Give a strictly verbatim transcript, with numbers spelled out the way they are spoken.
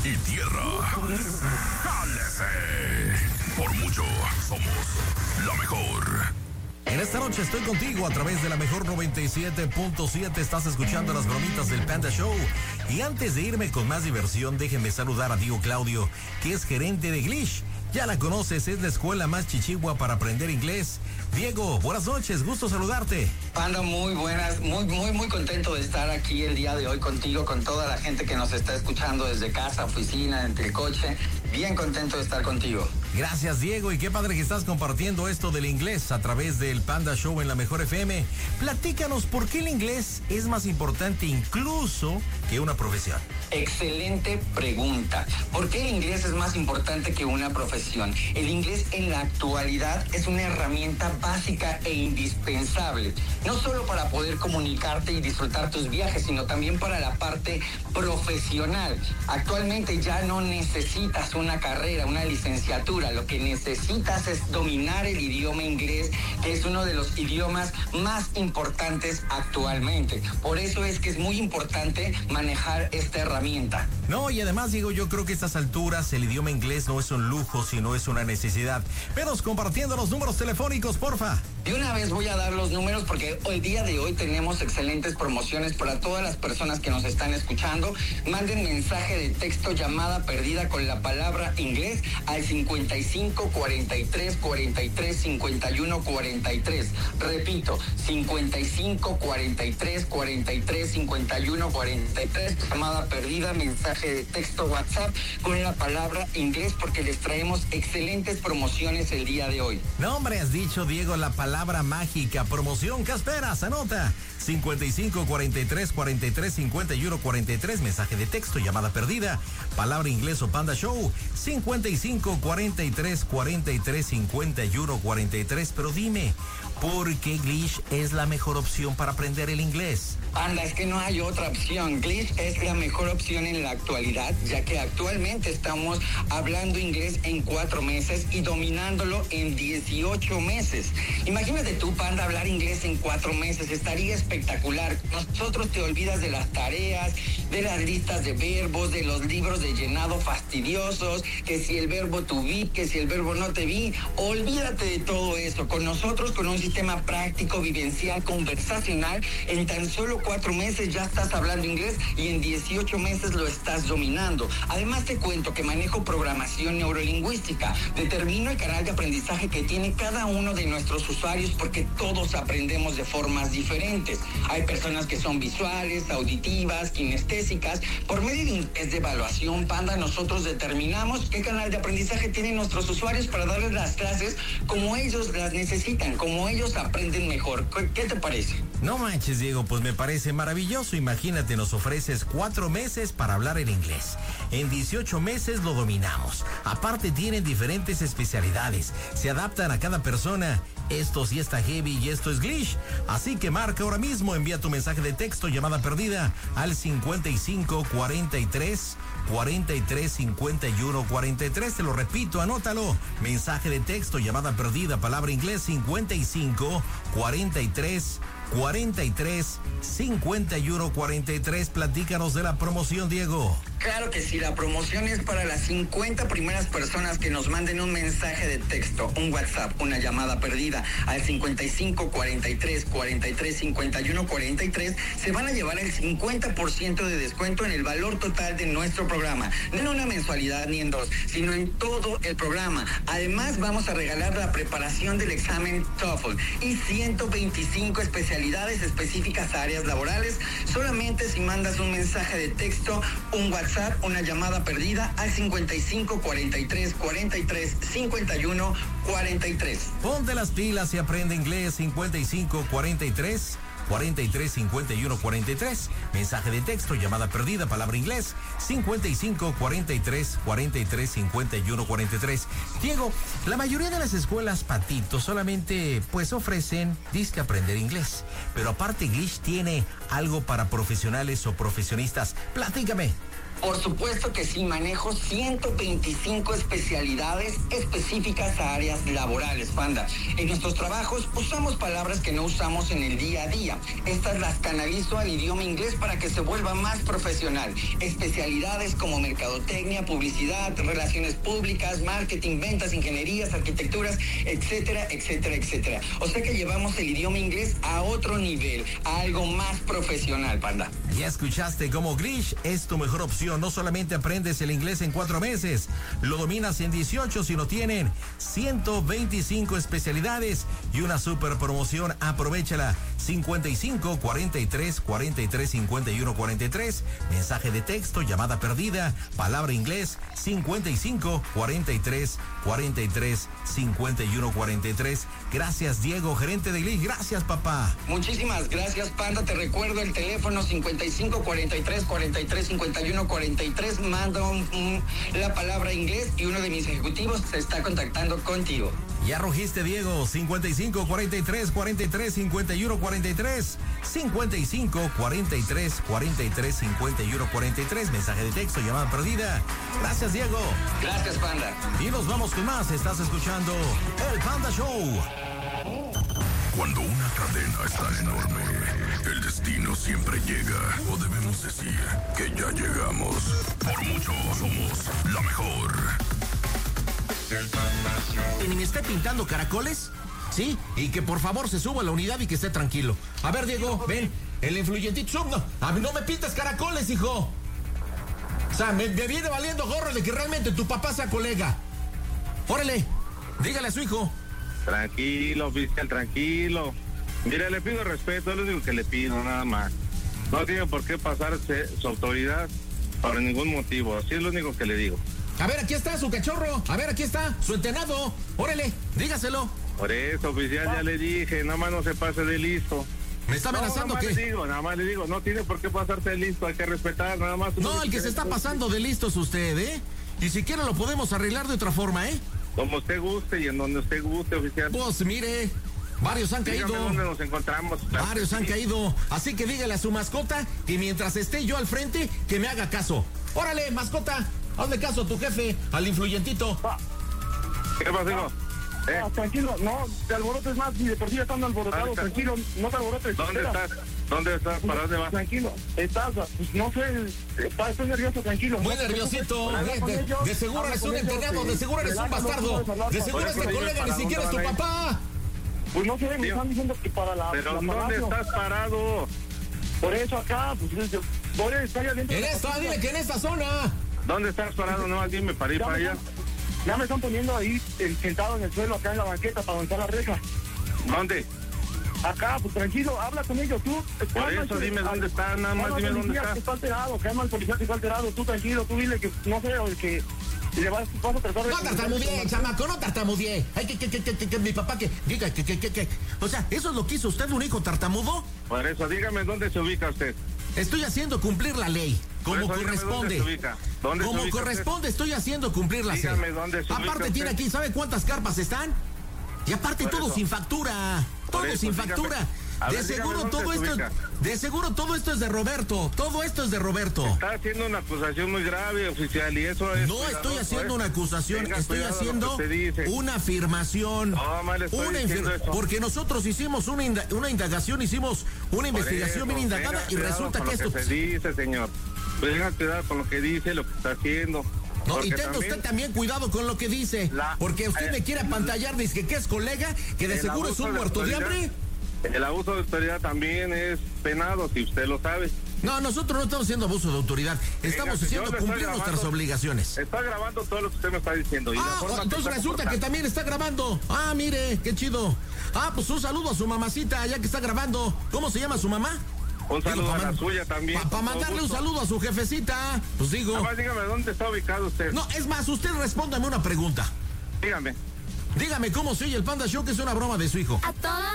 y tierra. ¡Cálese! Por mucho, somos la mejor. En esta noche estoy contigo a través de la mejor noventa y siete punto siete. Estás escuchando las bromitas del Panda Show. Y antes de irme con más diversión, déjenme saludar a Diego Claudio, que es gerente de Glish. Ya la conoces, es la escuela más chichigua para aprender inglés. Diego, buenas noches, gusto saludarte. Panda, muy buenas, muy, muy, muy contento de estar aquí el día de hoy contigo, con toda la gente que nos está escuchando desde casa, oficina, entre el coche. Bien contento de estar contigo. Gracias, Diego, y qué padre que estás compartiendo esto del inglés a través del Panda Show en la Mejor F M. Platícanos por qué el inglés es más importante incluso que una profesión. Excelente pregunta. ¿Por qué el inglés es más importante que una profesión? El inglés en la actualidad es una herramienta básica e indispensable, no solo para poder comunicarte y disfrutar tus viajes, sino también para la parte profesional. Actualmente ya no necesitas una carrera, una licenciatura, lo que necesitas es dominar el idioma inglés, que es uno de los idiomas más importantes actualmente. Por eso es que es muy importante manejar esta herramienta. No, y además, Diego, yo creo que a estas alturas el idioma inglés no es un lujo, sino es una necesidad. Venos compartiendo los números telefónicos, porfa. De una vez voy a dar los números porque el día de hoy tenemos excelentes promociones para todas las personas que nos están escuchando. Manden mensaje de texto, llamada perdida con la palabra inglés al cincuenta y cinco cuarenta y tres cuarenta y tres cincuenta y uno cuarenta y tres. Repito, cincuenta y cinco cuarenta y tres cuarenta y tres cincuenta y uno cuarenta y tres. Llamada perdida, mensaje de texto WhatsApp con la palabra inglés, porque les traemos excelentes promociones el día de hoy. No, hombre, has dicho, Diego, la palabra mágica. Promoción, ¿qué esperas? Anota. cincuenta y cinco cuarenta y tres cuarenta y tres cincuenta y uno cuarenta y tres, mensaje de texto, llamada perdida, palabra inglés o Panda Show. Cincuenta y cinco cuarenta y tres cuarenta y tres cincuenta y uno cuarenta y tres. Pero dime, ¿por qué Glish es la mejor opción para aprender el inglés? Panda, es que no hay otra opción. Glish es la mejor opción en la actualidad, ya que actualmente estamos hablando inglés en cuatro meses y dominándolo en dieciocho meses. Imagínate tú, Panda, hablar inglés en cuatro meses. Estaría espectacular. Nosotros te olvidas de las tareas, de las listas de verbos, de los libros de llenado fastidiosos, que si el verbo to be, que si el verbo no te vi. Olvídate de todo eso. Con nosotros, con un sistema práctico, vivencial, conversacional, en tan solo cuatro meses ya estás hablando inglés y en dieciocho meses lo estás dominando. Además te cuento que manejo programación neurolingüística. Determino el canal de aprendizaje que tiene cada uno de nuestros usuarios, porque todos aprendemos de formas diferentes. Hay personas que son visuales, auditivas, kinestésicas. Por medio de un test de evaluación, Panda, nosotros determinamos qué canal de aprendizaje tienen nuestros usuarios para darles las clases como ellos las necesitan, como ellos aprenden mejor. ¿Qué te parece? No manches, Diego, pues me parece maravilloso. Imagínate, nos ofreces cuatro meses para hablar en inglés. En dieciocho meses lo dominamos. Aparte tienen diferentes especialidades. Se adaptan a cada persona. Esto sí está heavy y esto es Glish. Así que marca ahora mismo, envía tu mensaje de texto, llamada perdida, al cincuenta y cinco cuarenta y tres cuarenta y tres cincuenta y uno cuarenta y tres. Te lo repito, anótalo. Mensaje de texto, llamada perdida, palabra inglés, cincuenta y cinco cuarenta y tres cuarenta y tres cincuenta y uno cuarenta y tres. Platícanos de la promoción, Diego. Claro que sí, la promoción es para las cincuenta primeras personas que nos manden un mensaje de texto, un WhatsApp, una llamada perdida al cincuenta y cinco cuarenta y tres cuarenta y tres cincuenta y uno cuarenta y tres. Se van a llevar el cincuenta por ciento de descuento en el valor total de nuestro programa. No en una mensualidad ni en dos, sino en todo el programa. Además, vamos a regalar la preparación del examen TOEFL y ciento veinticinco especialidades específicas a áreas laborales, solamente si mandas un mensaje de texto, un WhatsApp, una llamada perdida al cincuenta y cinco cuarenta y tres cuarenta y tres cincuenta y uno cuarenta y tres. Ponte las pilas y aprende inglés. Cincuenta y cinco cuarenta y tres cuarenta y tres cincuenta y uno cuarenta y tres. Mensaje de texto, llamada perdida, palabra inglés, cincuenta y cinco cuarenta y tres cuarenta y tres cincuenta y uno cuarenta y tres. Diego, la mayoría de las escuelas Patito solamente pues ofrecen disque aprender inglés, pero aparte Glish tiene algo para profesionales o profesionistas. Platícame. Por supuesto que sí, manejo ciento veinticinco especialidades específicas a áreas laborales, Panda. En nuestros trabajos usamos palabras que no usamos en el día a día. Estas las canalizo al idioma inglés para que se vuelva más profesional. Especialidades como mercadotecnia, publicidad, relaciones públicas, marketing, ventas, ingenierías, arquitecturas, etcétera, etcétera, etcétera. O sea que llevamos el idioma inglés a otro nivel, a algo más profesional, Panda. Ya escuchaste cómo Glish es tu mejor opción. No solamente aprendes el inglés en cuatro meses, lo dominas en dieciocho, sino tienen ciento veinticinco especialidades y una super promoción. Aprovéchala. cincuenta y cinco, cuarenta y tres, cuarenta y tres, cincuenta y uno, cuarenta y tres. Mensaje de texto, llamada perdida, palabra inglés, cincuenta y cinco, cuarenta y tres, cuarenta y tres, cincuenta y uno, cuarenta y tres. Gracias, Diego, gerente de Glish. Gracias, papá. Muchísimas gracias, Panda. Te recuerdo el teléfono cincuenta y cinco, cuarenta y tres, cuarenta y tres, cincuenta y uno, cuarenta y tres. Manda un, un, la palabra inglés y uno de mis ejecutivos se está contactando contigo. Ya rugiste, Diego. cincuenta y cinco, cuarenta y tres, cuarenta y tres, cincuenta y uno, cuarenta y tres. cincuenta y cinco, cuarenta y tres, cuarenta y tres, cincuenta y uno, cuarenta y tres. Mensaje de texto, llamada perdida. Gracias, Diego. Gracias, Panda. Y nos vamos con más. Estás escuchando El Panda Show. Cuando una cadena es tan enorme, el destino siempre llega. O debemos decir que ya llegamos. Por mucho somos la mejor. ¿Quien me esté pintando caracoles? Sí, y que por favor se suba a la unidad y que esté tranquilo. A ver, Diego, ven, el influyentito sub, no, a mí no me pintes caracoles, hijo. O sea, me, me viene valiendo gorro de que realmente tu papá sea colega. Órale, dígale a su hijo. Tranquilo, oficial, tranquilo. Mire, le pido respeto, es lo único que le pido, nada más. No tiene por qué pasarse su autoridad por ningún motivo, así es lo único que le digo. A ver, aquí está su cachorro, a ver, aquí está su entrenado. Órale, dígaselo. Por eso, oficial, ya le dije, nada más no se pase de listo. ¿Me está amenazando no, qué? Nada más le digo, nada más le digo, no tiene por qué pasarse de listo, hay que respetar, nada más. No, el que se está pasando de listo es usted, ¿eh? Y siquiera lo podemos arreglar de otra forma, ¿eh? Como usted guste y en donde usted guste, oficial. Pues mire, varios han Dígame caído. dónde nos encontramos. Claro, Varios han sí. caído. Así que dígale a su mascota que mientras esté yo al frente, que me haga caso. Órale, mascota, hazle caso a tu jefe, al influyentito. ¿Qué pasó, hijo? ¿Eh? Ah, tranquilo, no te alborotes más, ni de por sí ya están alborotados, tranquilo, no te alborotes. ¿Dónde espera. estás? ¿Dónde estás? ¿Para dónde vas? Tranquilo, estás, pues no sé, está, estoy nervioso, tranquilo. Muy No te nerviosito. preocupes, habla De, con de- ellos, de seguro habla eres con un ellos, entrenado, de sí. seguro eres un Relájalo, bastardo. no puedes hablar, De por seguro eso este digo, colega ¿para ni siquiera es tu dónde van a ir? papá. Pues no sé, me Digo, están diciendo que para la. ¿Pero la dónde Palacio. estás parado? Por eso acá, pues yo voy a estar allá adentro. En de la esta, cocina. dile que en esta zona. ¿Dónde estás parado? No, dime para ir Ya para me allá. están- Ya me están poniendo ahí eh, sentado en el suelo acá en la banqueta para aventar la reja. ¿Dónde? Acá, pues tranquilo, habla con ellos, tú. Por calma, eso que- dime dónde está, nada más calma dime al dónde policía está. que está alterado, calma al policía que está alterado, tú tranquilo, tú dile que, no sé, o que le vas, vas a tratar de... No tartamudeé, chamaco, no tartamudeé. Ay, que, que, que, que, que, que mi papá que diga que, que, que, que. O sea, ¿eso es lo que hizo usted, un hijo tartamudo? Por eso, dígame dónde se ubica usted. Estoy haciendo cumplir la ley, Por como eso, dígame corresponde. dónde se ubica. ¿Dónde se Como ubica corresponde, estoy haciendo cumplir la ley. Dígame dónde se ubica Aparte usted. tiene aquí, ¿sabe cuántas carpas están? Y aparte Por todo eso. sin factura, Por todo eso, sin dígame. factura. A De ver, dígame seguro dónde todo se esto, ubica. de seguro todo esto es de Roberto, todo esto es de Roberto. Está haciendo una acusación muy grave, oficial, y eso es... No estoy cuidadoso, haciendo ¿eh? una acusación, Tenga estoy cuidado haciendo lo que usted dice. una afirmación. No, más le estoy Una diciendo infir- eso. porque nosotros hicimos una, inda- una indagación, hicimos una investigación Por bien eso, indagada tenga y cuidado resulta con que lo esto... que se dice, señor. Tenga cuidado con lo que dice, lo que está haciendo. No, Porque y tenga también usted también cuidado con lo que dice, La- porque usted eh, me quiere apantallar, dice que es colega, que de el seguro es abuso un de muerto de autoridad- hambre. El abuso de autoridad también es penado, si usted lo sabe. No, nosotros no estamos haciendo abuso de autoridad, estamos Fíjate, haciendo yo le estoy cumplir grabando. nuestras obligaciones. Está grabando todo lo que usted me está diciendo. Y la Ah, forma que entonces está resulta que comportando. también está grabando. Ah, mire, qué chido. Ah, pues un saludo a su mamacita, ya que está grabando. ¿Cómo se llama su mamá? Un saludo Digo, a pa' la man- suya también. Para con mandarle un gusto. saludo a su jefecita. Pues digo. Nada más dígame, ¿dónde está ubicado usted? No, es más, usted respóndame una pregunta. Dígame. Dígame cómo se oye el Panda Show, que es una broma de su hijo. A toda